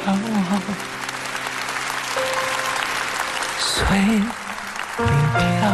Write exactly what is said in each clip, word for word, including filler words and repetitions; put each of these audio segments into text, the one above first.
我随你飘。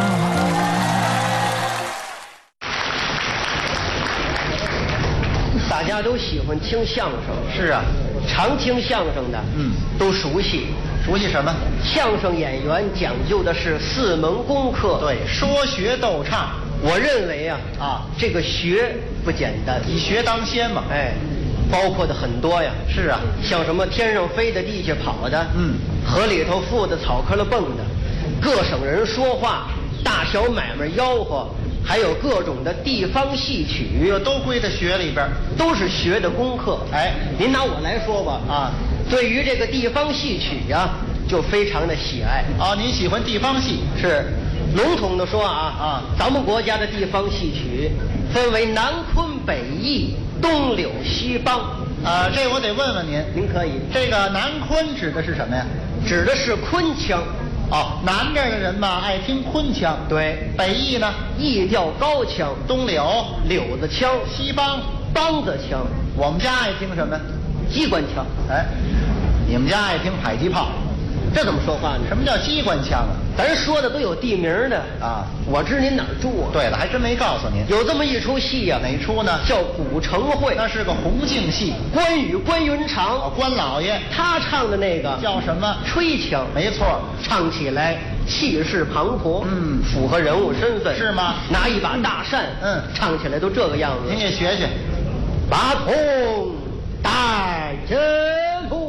大家都喜欢听相声， 是啊， 常听相声的， 嗯， 都熟悉。 熟悉什么？ 相声演员讲究的是四门功课， 对，说学逗唱。 我认为啊， 啊， 这个学不简单， 以学当先嘛。 哎，包括的很多呀。 是啊， 像什么天上飞的、地下跑的， 嗯， 河里头浮的、草坑里蹦的，各省人说话，大小买卖吆喝，还有各种的地方戏曲， 这都归在学里边， 都是学的功课。 哎， 您拿我来说吧， 啊， 对于这个地方戏曲呀、啊，就非常的喜爱。 哦，您喜欢地方戏？ 是，笼统的说啊， 啊， 咱们国家的地方戏曲分为南昆北弋、东柳西梆。 啊，这我得问问您， 您可以。 这个南昆指的是什么呀？ 指的是昆腔。 哦，南边的人嘛爱听昆腔， 对。 北弋呢， 弋调高腔； 东柳柳子腔； 西梆梆子腔。 我们家爱听什么？ 机关腔。 哎，你们家爱听迫击炮， 这怎么说话呢？ 什么叫机关枪啊？ 咱说的都有地名的啊。 我知您哪儿住啊？ 对了，还真没告诉您。 有这么一出戏呀、啊， 哪出呢？ 叫《古城会》， 那是个红净戏。 关羽关云长， 哦，关老爷， 他唱的那个叫什么？ 吹腔。 没错， 唱起来气势磅礴， 嗯， 符合人物身份。 是吗？ 拿一把大扇， 嗯， 唱起来都这个样子。 您也学学。 把铜带着。